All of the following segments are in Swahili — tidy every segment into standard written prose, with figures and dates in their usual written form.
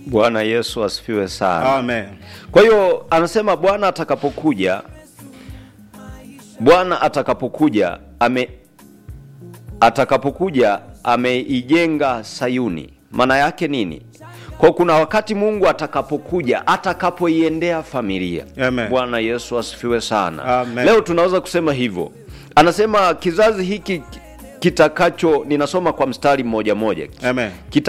Bwana Yesu asifiwe sana. Amen. Kwa hiyo anasema Bwana atakapokuja ameijenga Sayuni. Maana yake nini? Kwa kuna wakati Mungu atakapoiendea familia. Amen. Bwana Yesu asifiwe sana. Amen. Leo tunaweza kusema hivyo. Anasema kizazi hiki ninasoma kwa mstari mmoja. Amen.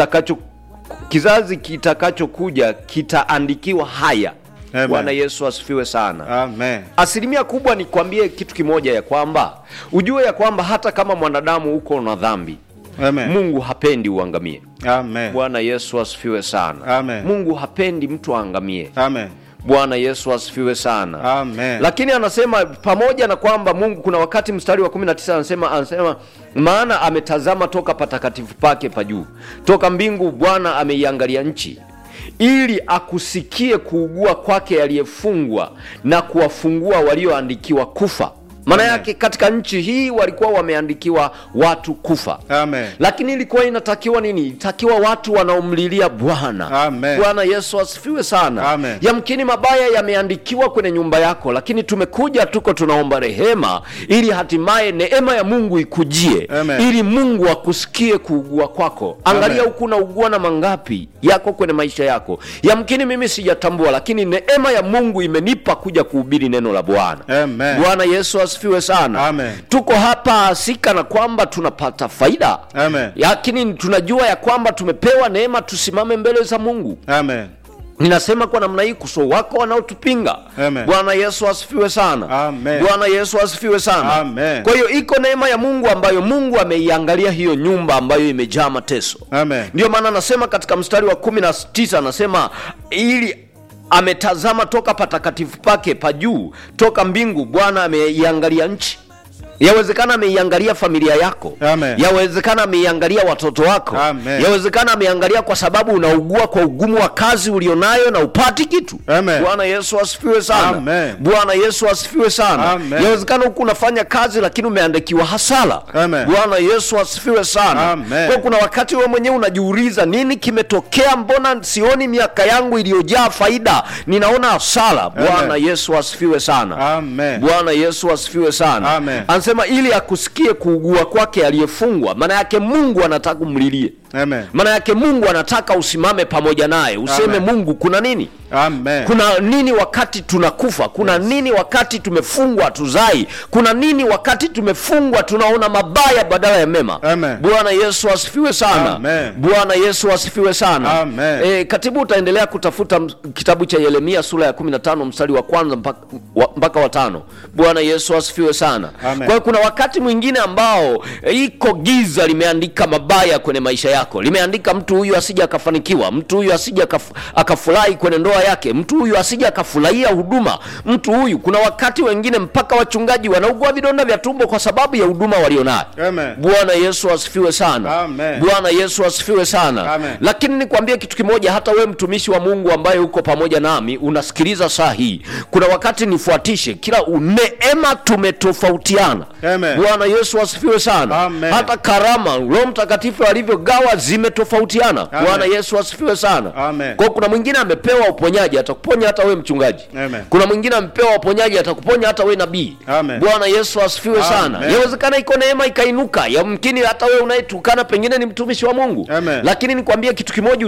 Kizazi kitakachokuja kitaandikiwa haya. Amen. Bwana Yesu asifiwe sana. Amen. Asilimia kubwa nikwambie kitu kimoja, ya kwamba ujue ya kwamba hata kama mwanadamu uko na dhambi, Amen. Mungu hapendi uangamie. Amen. Bwana Yesu asifiwe sana. Amen. Mungu hapendi mtu aangamie. Amen. Bwana Yesu asifiwe sana. Amen. Lakini anasema pamoja na kwamba Mungu, kuna wakati mstari wa 19 anasema maana ametazama toka patakatifu pake pa juu, toka mbingu Bwana ameiangalia nchi, ili akusikie kuugua kwake aliyefungwa na kuwafungua walioandikiwa kufa. Maana yake katika nchi hii walikuwa wameandikiwa watu kufa. Amen. Lakini ilikuwa inatakiwa nini? Itakiwa watu wanaomlilia Bwana. Amen. Bwana Yesu asifiwe sana. Amen. Yamkini mabaya yameandikiwa kwenye nyumba yako, lakini tumekuja tunaomba rehema ili hatimaye neema ya Mungu ikujie. Amen. Ili Mungu akusikie kuugua kwako. Angalia huku unaugua na mangapi yako kwenye maisha yako. Yamkini mimi sijatambua, lakini neema ya Mungu imenipa kuja kuhubiri neno la Bwana. Amen. Bwana Yesu asifiwe sana. Amen. Tuko hapa sika na kwamba tunapata faida. Amen. Lakini tunajua ya kwamba tumepewa neema tusimame mbele za Mungu. Amen. Ninasema kwa namna hii kuso wako wanaotupinga. Amen. Bwana Yesu asifiwe sana. Amen. Bwana Yesu asifiwe sana. Amen. Kwa hiyo iko neema ya Mungu ambayo Mungu ameiangalia hiyo nyumba ambayo imejaa mateso. Amen. Ndio maana anasema katika mstari wa 19 anasema ili ametazama toka patakatifu pake pa juu, toka mbingu Bwana ameiangalia nchi. Yawezekana ameiangalia familia yako. Amen. Yawezekana ameiangalia watoto wako. Amen. Yawezekana ameiangalia kwa sababu unaugua kwa ugumu wa kazi ulionayo na upati kitu. Amen. Bwana Yesu asifiwe sana. Amen. Bwana Yesu asifiwe sana. Amen. Yawezekana huku unafanya kazi lakini umeandikiwa hasara. Amen. Bwana Yesu asifiwe sana. Amen. Kwa kuna wakati wewe mwenyewe unajiuliza, nini kimetokea? Mbona sioni miaka yangu iliyojaa faida, ninaona hasara? Bwana Yesu asifiwe sana. Amen. Bwana Yesu asifiwe sana. Amen. Anasema ili akusikie kuugua kwake aliyefungwa. Maana yake Mungu anataka umlilie. Amen. Maana yake Mungu anataka usimame pamoja naye. Useme, Amen. Mungu kuna nini? Amen. Kuna nini wakati tunakufa? Kuna nini wakati tumefungwa tuzai? Kuna nini wakati tumefungwa tunaona mabaya badala ya mema? Amen. Bwana Yesu asifiwe sana. Amen. Bwana Yesu asifiwe sana. Amen. Katibu utaendelea kutafuta kitabu cha Yeremia sura ya 15 mstari wa kwanza mpaka wa 5. Bwana Yesu asifiwe sana. Amen. Kwa hiyo kuna wakati mwingine ambao iko giza limeandika mabaya kwenye maisha yako. Limeandika mtu huyu asije akafanikiwa, mtu huyu asije akafurahi kwenye ndoa yake, mtu huyu asije akafurahia huduma, mtu huyu. Kuna wakati wengine mpaka wachungaji wanaugua vidonda vya tumbo kwa sababu ya huduma walionayo. Amen. Bwana Yesu asifiwe sana. Amen. Bwana Yesu asifiwe sana. Amen. Lakini nikwambie kitu kimoja, hata wewe mtumishi wa Mungu ambaye uko pamoja nami unasikiliza saa hii, kuna wakati nifuatishe, kila neema tumetofautiana. Amen. Bwana Yesu asifiwe sana. Amen. Hata karama Roho Mtakatifu alivyogawa zimetofautiana. Bwana Yesu asifiwe sana. Amen. Kwa kuna mwingine amepewa uponyaji atakuponya hata wewe mchungaji. Amen. Kuna mwingine amepewa uponyaji atakuponya hata wewe nabii. Amen. Bwana Yesu asifiwe sana. Amen. Yawezekana iko neema ikainuka. Yamkini hata wewe unayetukana pengine ni mtumishi wa Mungu. Amen. Lakini nikwambie kitu kimoja,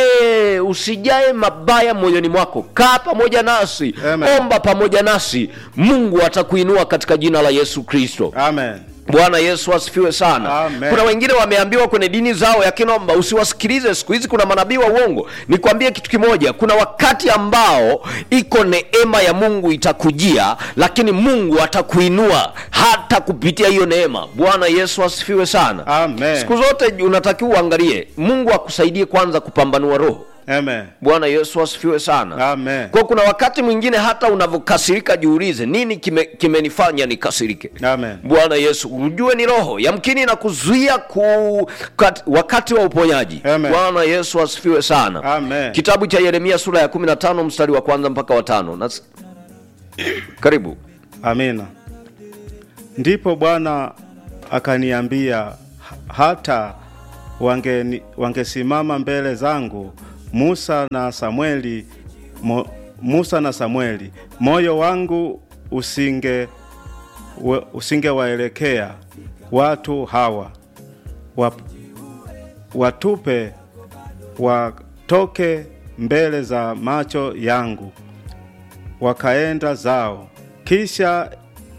usijae mabaya moyoni mwako. Kaa pamoja nasi. Amen. Omba pamoja nasi. Mungu atakuinua katika jina la Yesu Kristo. Amen. Bwana Yesu asifiwe sana. Amen. Kuna wengine wameambiwa kwenye dini zao ya kinomba usiwasikilize, siku hizi kuna manabii wa uongo. Nikwambie kitu kimoja, kuna wakati ambao iko neema ya Mungu itakujia, lakini Mungu atakuinua hata kupitia hiyo neema. Bwana Yesu asifiwe sana. Amen. Siku zote unatakiwa uangalie Mungu akusaidie kwanza kupambanua roho. Amen. Bwana Yesu asifiwe sana. Amen. Kwa kuna wakati mwingine hata unavokasirika jiulize, nini kimenifanya nikasirike? Amen. Bwana Yesu, ujue ni roho yamkini inakuzuia wakati wa uponyaji. Amen. Bwana Yesu asifiwe sana. Amen. Kitabu cha Yeremia sura ya 15 mstari wa kwanza mpaka wa 5. Karibu. Amina. Ndipo Bwana akaniambia, hata wangesimama mbele zangu Musa na Samweli, moyo wangu usingewaelekea watu hawa, watupe watoke mbele za macho yangu, wakaenda zao. Kisha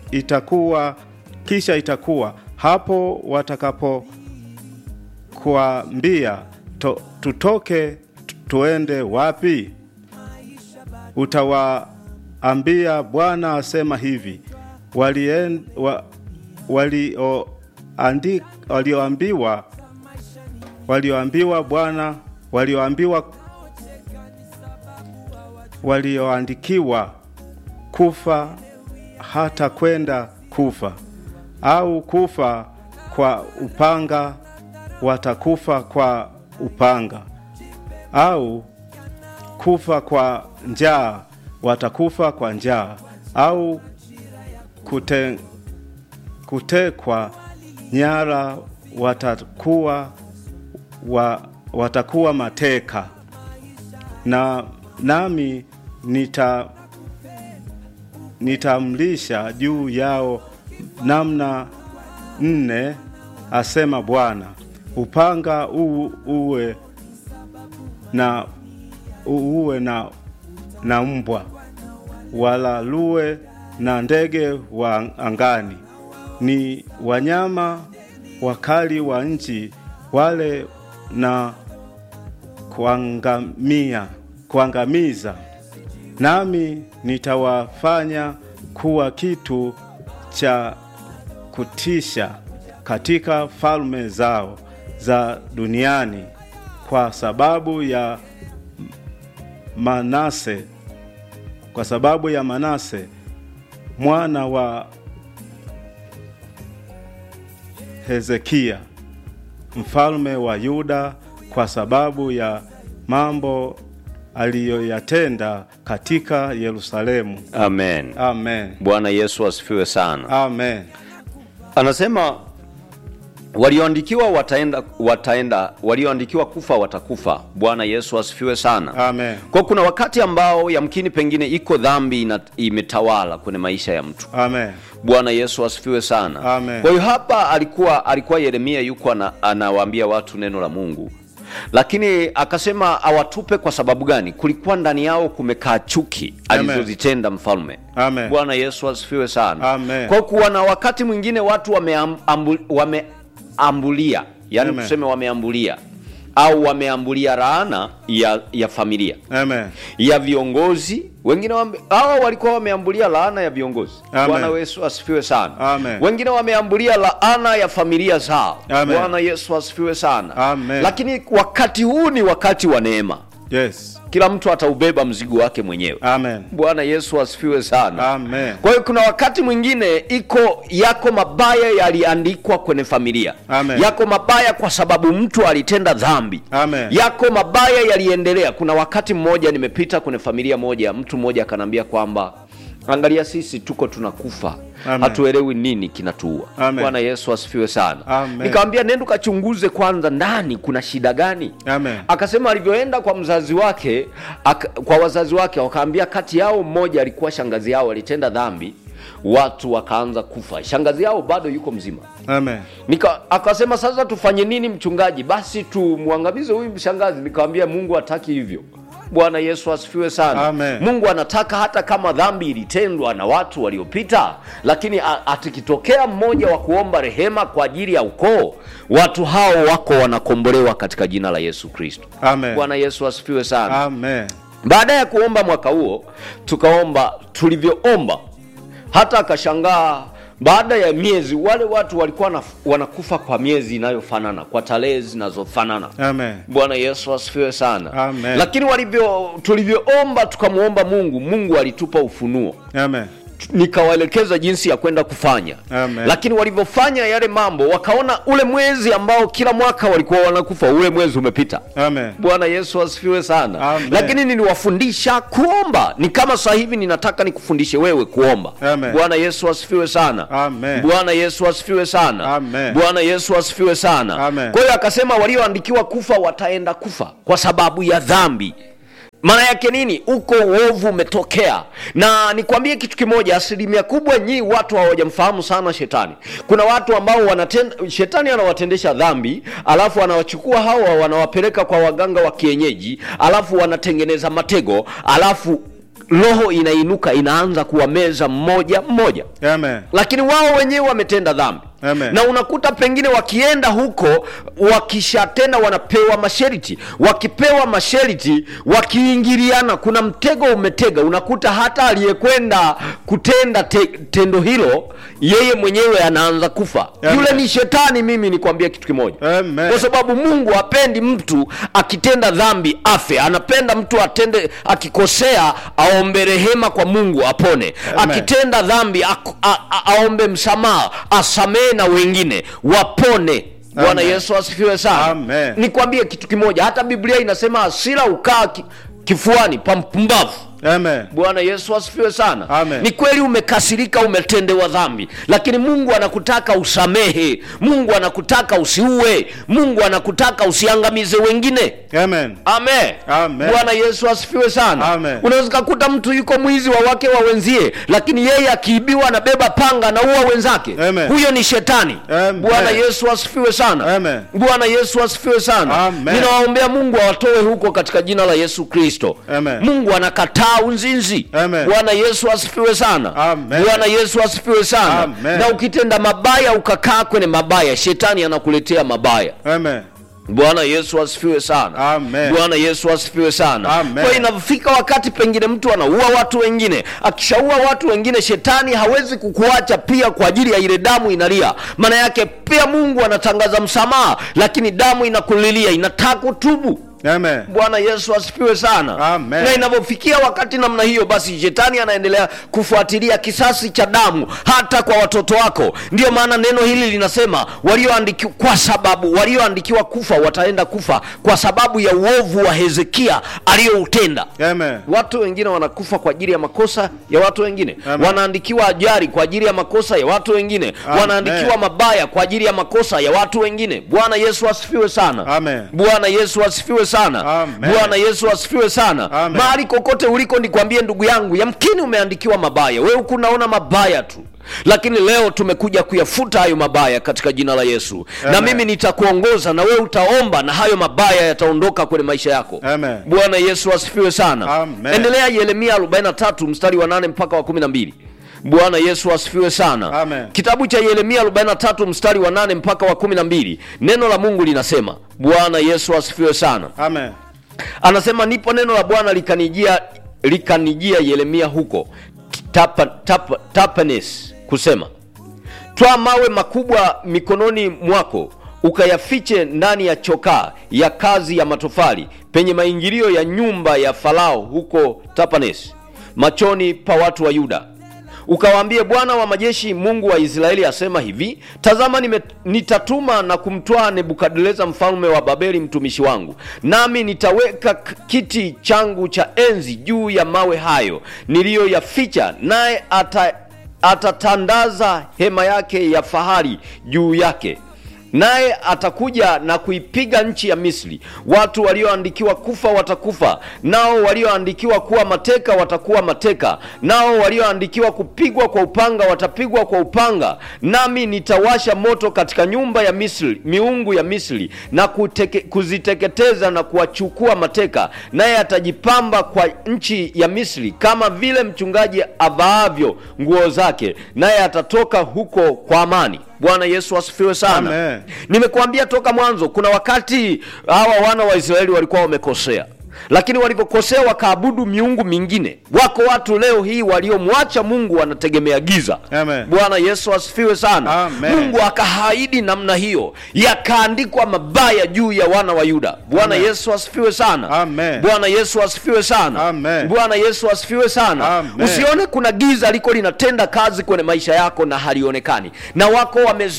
itakuwa hapo watakapo kuambia tutoke tuende wapi? Utawaambia, Bwana asema hivi, walioandikiwa kufa hata kwenda kufa, au kufa kwa upanga watakufa kwa upanga, au kufa kwa njaa watakufa kwa njaa, au kutekwa nyara watakuwa mateka. Nami nitamlisha juu yao namna 4, asema Bwana. Upanga uwe na mbwa, wala luwe na ndege wa angani, ni wanyama wakali wa nchi, wale na kuangamiza. Nami nitawafanya kuwa kitu cha kutisha katika falme zao za duniani, kwa sababu ya Manase mwana wa Hezekia mfalme wa Yuda, kwa sababu ya mambo aliyoyatenda katika Yerusalemu. Amen. Amen. Bwana Yesu asifiwe sana. Amen. Anasema walioandikiwa wataenda, walioandikiwa kufa watakufa. Bwana Yesu asifiwe sana. Amen. Kwa kuna wakati ambao yamkini pengine iko dhambi imetawala kwenye maisha ya mtu. Amen. Bwana Yesu asifiwe sana. Amen. Kwa hiyo hapa alikuwa Yeremia yuko anawaambia watu neno la Mungu. Lakini akasema awatupe kwa sababu gani? Kulikuwa ndani yao kumekaa chuki alizozitenda mfalme. Amen. Bwana Yesu asifiwe sana. Amen. Kwa kuwa na wakati mwingine watu wameambulia, yani tuseme wameambulia au wameambulia laana ya familia. Amen. Ya viongozi, wengine hao walikuwa wameambulia laana ya viongozi. Bwana Yesu asifiwe sana. Amen. Wengine wameambulia laana ya familia zao. Amen. Bwana Yesu asifiwe sana. Amen. Lakini wakati huu ni wakati wa neema. Yes. Kila mtu ataubeba mzigo wake mwenyewe. Amen. Bwana Yesu asifiwe sana. Amen. Kwa hiyo kuna wakati mwingine yako mabaya yaliandikwa kwenye familia. Amen. Yako mabaya kwa sababu mtu alitenda dhambi. Amen. Yako mabaya yaliendelea. Kuna wakati mmoja nimepita kwenye familia moja, mtu mmoja akanambia kwamba angalia sisi tuko tunakufa. Hatuelewi nini kinatuua. Bwana Yesu asifiwe sana. Nikamwambia nenda kachunguze kwanza ndani kuna shida gani. Amen. Akasema alivyoenda kwa mzazi wake, kwa wazazi wake, wakaambia kati yao mmoja alikuwa shangazi yao alitenda dhambi, watu wakaanza kufa. Shangazi yao bado yuko mzima. Amen. Akasema sasa tufanye nini mchungaji? Basi tumwangamize huyu shangazi. Nikamwambia Mungu hataki hivyo. Bwana Yesu asifiwe sana. Amen. Mungu anataka hata kama dhambi ilitendwa na watu waliopita, lakini atikitokea mmoja wa kuomba rehema kwa ajili ya ukoo, watu hao wako wanakombolewa katika jina la Yesu Kristo. Amen. Bwana Yesu asifiwe sana. Amen. Baada ya kuomba mwaka huo, tukaomba, tulivyoomba hata akashangaa, baada ya miezi wale watu walikuwa wanakufa kwa miezi inayofanana, kwa tarehe zinazofanana. Amen. Bwana Yesu asifiwe sana. Amen. Lakini tulivyoomba tukamuomba Mungu alitupa ufunuo. Amen. nikawaelekeza jinsi ya kwenda kufanya. Amen. Lakini walivyofanya yale mambo, wakaona ule mwezi ambao kila mwaka walikuwa wanakufa, ule mwezi umepita. Amen. Bwana Yesu asifiwe sana. Amen. Lakini niliwafundisha kuomba. Ni kama sasa hivi ninataka nikufundishe wewe kuomba. Amen. Bwana Yesu asifiwe sana. Amen. Bwana Yesu asifiwe sana. Amen. Bwana Yesu asifiwe sana. Amen. Kwa hiyo akasema walioandikiwa kufa wataenda kufa kwa sababu ya dhambi. Maana yake nini? Uko uovu umetokea. Na nikwambie kitu kimoja, asilimia kubwa watu hawajamfahamu sana shetani. Kuna watu ambao shetani anawatendesha dhambi, alafu anawachukua hawa wanawapeleka kwa waganga wa kienyeji, alafu wanatengeneza matego, alafu roho inainuka inaanza kuwameza mmoja mmoja. Amen. Lakini wao wenyewe wametenda dhambi. Amen. Na unakuta pengine wakienda huko, wakishatenda wanapewa masharti. Wakipewa masharti, wakiingiliana, kuna mtego umetega. Unakuta hata aliyekwenda kutenda tendo hilo, yeye mwenyewe anaanza kufa. Amen. Yule ni shetani. Mimi nikwambia kitu kimoja. Amen. Kwa sababu Mungu hapendi mtu akitenda dhambi afe. Anapenda mtu akikosea aombe rehema kwa Mungu apone. Amen. Akitenda dhambi aombe msamaha, asamehe na wengine wapone. Bwana Yesu asifiwe sana. Amen. Nikwambie kitu kimoja, hata Biblia inasema hasira ukaa kifuani pa mpumbavu. Amen. Bwana Yesu asifiwe sana. Amen. Ni kweli umekasirika, umetendewa dhambi, lakini Mungu anakutaka usamehe. Mungu anakutaka usiue. Mungu anakutaka usiangamize wengine. Amen. Amen. Amen. Bwana Yesu asifiwe sana. Amen. Unaweza kukuta mtu yuko mwizi wa wake wa wenzie, lakini yeye akiibiwa anabeba panga na ua wenzake. Amen. Huyo ni shetani. Amen. Bwana Yesu asifiwe sana. Amen. Bwana Yesu asifiwe sana. Amen. Ninawaombea Mungu awatoe huko katika jina la Yesu Kristo. Amen. Mungu anakataa unzinzi. Amen. Bwana Yesu asifiwe sana. Amen. Bwana Yesu asifiwe sana. Amen. Na ukitenda mabaya ukakaa kwenye mabaya, shetani anakuletea mabaya. Amen. Bwana Yesu asifiwe sana. Amen. Bwana Yesu asifiwe sana. Amen. Kwa inafika wakati pengine mtu anaua watu wengine. Akishaua watu wengine, shetani hawezi kukuacha pia kwa ajili ya ile damu inalia. Maana yake pia Mungu anatangaza msamaha, lakini damu inakulilia, inataka utubu. Amen. Bwana Yesu asifiwe sana. Amen. Na inapofikia wakati namna hiyo, basi shetani anaendelea kufuatilia kisasi cha damu hata kwa watoto wako. Ndio maana neno hili linasema walioandikiwa kufa wataenda kufa kwa sababu ya uovu wa Hezekia aliyoutenda. Amen. Watu wengine wanakufa kwa ajili ya makosa ya watu wengine. Amen. Wanaandikiwa ajali kwa ajili ya makosa ya watu wengine. Amen. Wanaandikiwa mabaya kwa ajili ya makosa ya watu wengine. Bwana Yesu asifiwe sana. Amen. Bwana Yesu asifiwe sana. Amen. Bwana Yesu asifiwe sana. Amen. Mahali kokote uliko, nikwambie ndugu yangu, yamkini umeandikiwa mabaya. Wewe unaona mabaya tu, lakini leo tumekuja kuyafuta hayo mabaya katika jina la Yesu. Amen. Na mimi nitakuongoza na wewe utaomba na hayo mabaya yataondoka kwenye maisha yako. Amen. Bwana Yesu asifiwe sana. Amen. Endelea Yeremia 43 mstari wa 8 mpaka wa 12. Bwana Yesu asifiwe sana. Amen. Kitabu cha Yeremia 43 mstari wa 8 mpaka wa 12. Neno la Mungu linasema, Bwana Yesu asifiwe sana. Amen. Anasema, nipo neno la Bwana likanijia Yeremia huko Tapanes kusema, toa mawe makubwa mikononi mwako, ukayafiche ndani ya chokaa ya kazi ya matofali penye maingilio ya nyumba ya Farao huko Tapanes, machoni pa watu wa Yuda. Ukawaambie, Bwana wa majeshi, Mungu wa Israeli asema hivi, tazama nitatuma na kumtwaa Nebukadneza mfalme wa Babeli mtumishi wangu, nami nitaweka kiti changu cha enzi juu ya mawe hayo niliyoyaficha, naye atatandaza hema yake ya fahari juu yake. Naye atakuja na kuipiga nchi ya Misri. Watu walioandikiwa kufa watakufa, nao walioandikiwa kuwa mateka watakuwa mateka, nao walioandikiwa kupigwa kwa upanga watapigwa kwa upanga. Nami nitawasha moto katika nyumba ya Misri, miungu ya Misri, na kuziteketeza na kuwachukua mateka. Naye atajipamba kwa nchi ya Misri kama vile mchungaji avaavyo nguo zake, naye atatoka huko kwa amani. Bwana Yesu asifiwe sana. Amen. Nimekuambia toka mwanzo, kuna wakati hawa wana wa Israeli walikuwa wamekosea. lakini walipokosea wakaabudu miungu mingine. Wako watu leo hii waliomwacha Mungu wanategemea giza. Amen. Bwana Yesu asifiwe sana. Amen. Mungu akahaidi namna hiyo, yakaandikwa mabaya juu ya wana wa Yuda. Bwana Yesu asifiwe sana. Amen. Bwana Yesu asifiwe sana. Amen. Bwana Yesu asifiwe sana. Amen. Usione kuna giza liko linatenda kazi kwenye maisha yako na halionekani. Na wako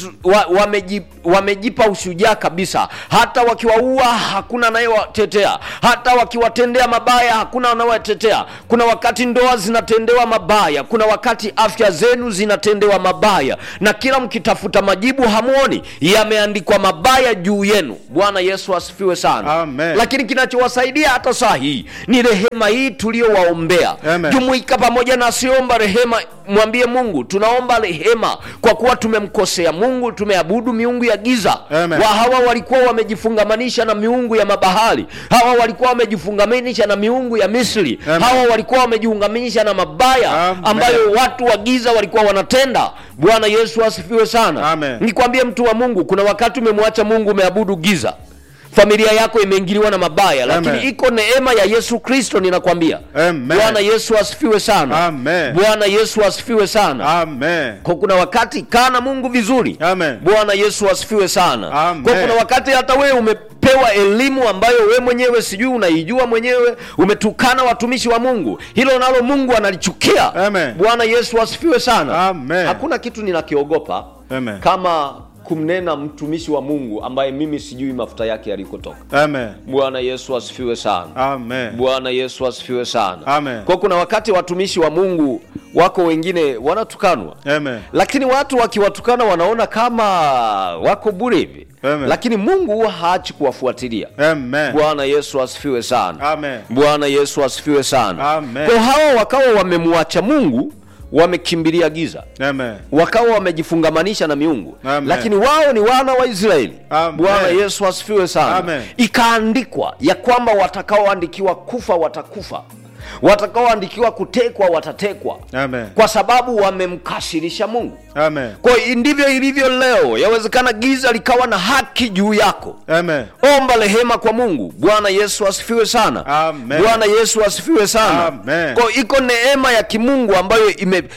wamejipa ushujaa kabisa, hata wakiwaua hakuna anayewatetea, hata wakiwatendea mabaya hakuna anayewatetea. Kuna wakati ndoa zinatendewa mabaya, kuna wakati afya zenu zinatendewa mabaya, na kila mkitafuta majibu hamuoni, yameandikwa mabaya juu yenu. Bwana Yesu asifiwe sana. Amen. Lakini kinachowasaidia hata saa hii ni rehema hii tuliowaombea. Jumuika pamoja na asiomba rehema, mwambie Mungu, tunaomba rehema kwa kuwa tumemkosea Mungu, tumeabudu miungu ya giza. Hawa walikuwa wamejifungamanisha na miungu ya mabahari, hawa walikuwa wamejifungamanisha na miungu ya Misri. Hawa walikuwa wamejiungamanisha na mabaya ambayo watu wa giza walikuwa wanatenda. Bwana Yesu asifiwe sana. Nikwambie mtu wa Mungu, kuna wakati umemwacha Mungu, umeabudu giza, familia yako imeingiliwa na mabaya, lakini iko neema ya Yesu Kristo ninakwambia. Bwana Yesu asifiwe sana. Bwana Yesu asifiwe sana. Kwa kuna wakati kana Mungu vizuri. Bwana Yesu asifiwe sana. Kwa kuna wakati hata wewe umepewa elimu ambayo wewe mwenyewe sijui unaijua mwenyewe, umetukana watumishi wa Mungu, hilo nalo Mungu analichukia. Bwana Yesu asifiwe sana. Hakuna kitu ninakiogopa kama kumnena mtumishi wa Mungu ambaye mimi sijui mafuta yake yalikotoka. Bwana Yesu asifiwe sana. Bwana Yesu asifiwe sana. Kwa kuna wakati watumishi wa Mungu wako wengine wanatukanwa. Lakini watu wakiwatukana wanaona kama wako bure hivi. Lakini Mungu huwa haachi kuwafuatilia. Bwana Yesu asifiwe sana. Bwana Yesu asifiwe sana. Kwa hao wakawa wamemwacha Mungu, wamekimbilia giza. Wakawa wamejifungamanisha na miungu. Lakini wao ni wana wa Israeli. Bwana Yesu asifiwe sana. Ikaandikwa ya kwamba watakaoandikiwa kufa watakufa, watakaoandikiwa kutekwa watatekwa. Kwa sababu wamemkasirisha Mungu. Kwa ndivyo ilivyo leo. Yawezekana giza likawa na haki juu yako. Omba rehema kwa Mungu. Bwana Yesu asifiwe sana. Bwana Yesu asifiwe sana. Kwa iko neema ya kimungu ambayo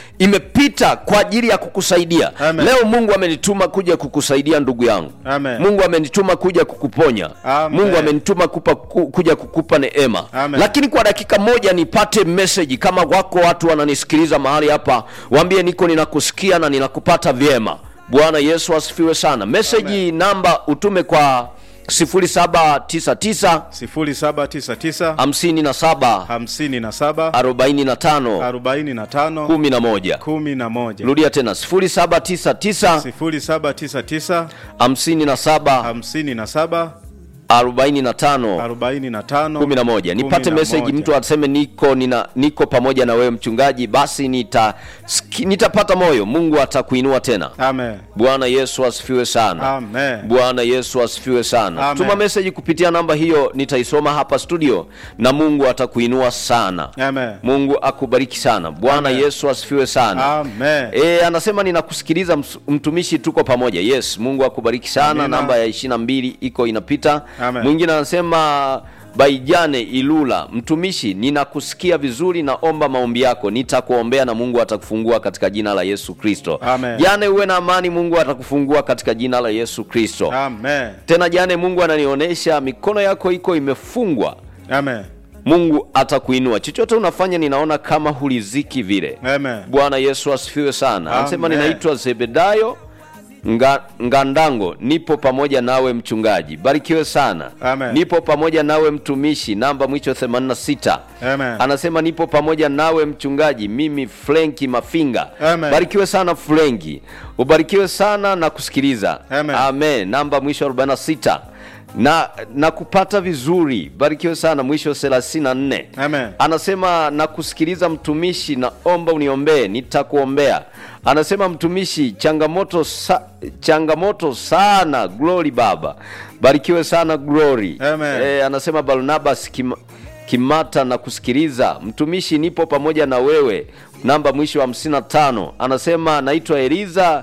imepita kwa ajili ya kukusaidia. Leo Mungu amenituma kuja kukusaidia ndugu yangu. Mungu amenituma kuja kukuponya. Mungu amenituma kuja kukupa neema. Lakini kwa dakika moja nipate message, kama wako watu wananisikiliza mahali hapa, waambie niko ninakusikia na ninakupata vyema. Bwana Yesu asifiwe sana. Message namba utume kwa 0799 0799 57 57 45 45 11. Rudia tena 0799 0799 57 57 45 11. Nipate message mtu aseme niko pamoja na wewe mchungaji, basi nitapata moyo. Mungu atakuinua tena. Bwana Yesu asifiwe sana. Bwana Yesu asifiwe sana. Tuma message kupitia namba hiyo, nitaisoma hapa studio na Mungu atakuinua sana. Mungu akubariki sana. Bwana Yesu asifiwe sana. Anasema ninakusikiliza mtumishi, tuko pamoja. Yes, Mungu akubariki sana. Namba ya 22 iko inapita. Mwingine anasema Baijane Ilula, mtumishi ninakusikia vizuri, naomba maombi yako, nitakuombea na Mungu atakufungua katika jina la Yesu Kristo. Jane uwe na amani, Mungu atakufungua katika jina la Yesu Kristo. Tena jane Mungu ananionyesha mikono yako iko imefungwa. Mungu atakuinua. Chochote unafanya ninaona kama huliziki vile. Bwana Yesu asifiwe sana. Anasema ninaitwa Zebedayo Ngandango, nipo pamoja nawe mchungaji, barikiwe sana. Nipo pamoja nawe mtumishi, namba mwisho 86. Anasema nipo pamoja nawe mchungaji, mimi Frenki Mafinga. Barikiwe sana Frenki, ubarikiwe sana na kusikiliza. Amen. Namba mwisho 46. Na kupata vizuri, barikiwe sana, mwisho 34. Anasema na kusikiliza mtumishi, naomba uniombee, nitakuombea. Anasema mtumishi, changamoto sana, Glory baba, barikiwe sana Glory. Anasema Barnabas Kimata, na kusikiliza mtumishi, nipo pamoja na wewe, namba mwisho 55. Anasema naitwa Eliza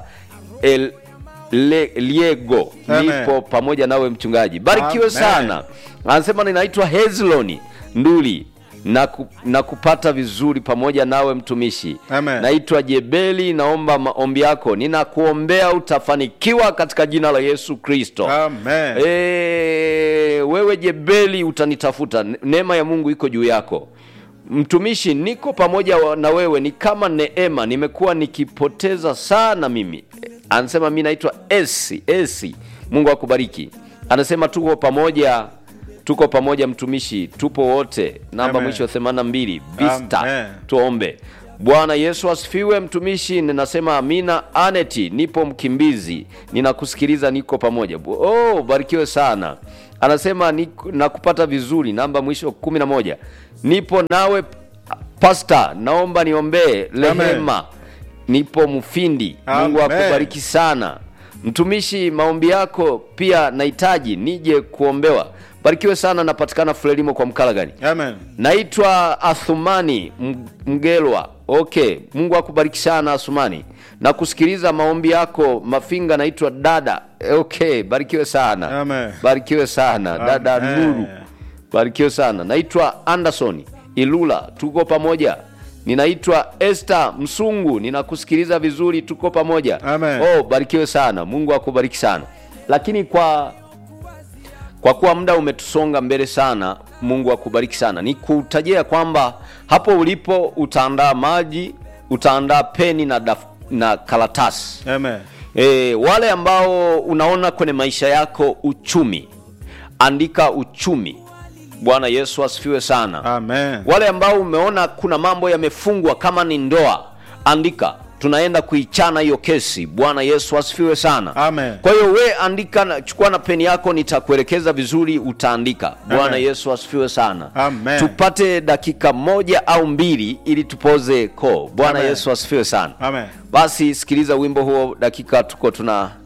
Liego, nipo pamoja nawe mchungaji, barikiwe sana. Anasema ninaitwa Hezloni, Nduli na kupata vizuri pamoja nawe mtumishi. Amen. Naitwa Jebeli, naomba maombi yako. Ninakuombea utafanikiwa katika jina la Yesu Kristo. Amen. Wewe Jebeli utanitafuta. Neema ya Mungu iko juu yako. Mtumishi, niko pamoja na wewe, ni kama neema. Nimekuwa nikipoteza sana mimi. Anasema mimi naitwa Esi. Mungu akubariki. Anasema tuko pamoja mtumishi, tupo wote. Namba mwisho 82 Vista. Tuombe. Bwana Yesu asifiwe mtumishi. Ninasema amina. Aneti, nipo Mkimbizi, ninakusikiliza, niko pamoja. Barikiwe sana. Anasema nakupata vizuri. Namba mwisho 11. Nipo nawe pastor, naomba niombee Rehema. Nipo Mufindi. Mungu akubariki sana. Mtumishi, maombi yako pia nahitaji nije kuombewa. Barikiwe sana. Napatikana Frelimo kwa Mkalagani. Amen. Naitwa Athumani Mgelwa. Okay, Mungu akubariki sana Athumani. Na kusikiliza maombi yako Mafinga. Naitwa Dada. Okay, barikiwe sana. Amen. Barikiwe sana. Amen. Dada Nuru. Barikiwe sana. Naitwa Anderson Ilula, tuko pamoja. Ninaitwa Esther Msungu, ninakusikiliza vizuri, tuko pamoja. Amen. Barikiwe sana. Mungu akubariki sana. Lakini kwa kuwa muda umetusonga mbele sana, Mungu akubariki sana. Nikutajia kwamba hapo ulipo utaandaa maji, utaandaa peni na karatasi. Amen. Wale ambao unaona kwenye maisha yako uchumi, andika uchumi. Bwana Yesu asifiwe sana. Amen. Wale ambao umeona kuna mambo yamefungwa kama ni ndoa, andika. Tunaenda kuichana hiyo kesi. Bwana Yesu asifiwe sana. Amen. Kwa hiyo we andika, chukua na peni yako, nitakuelekeza vizuri, utaandika. Bwana Yesu asifiwe sana. Amen. Tupate dakika 1 au 2 ili tupoze koo. Bwana Yesu asifiwe sana. Amen. Basi sikiliza wimbo huo, dakika tuko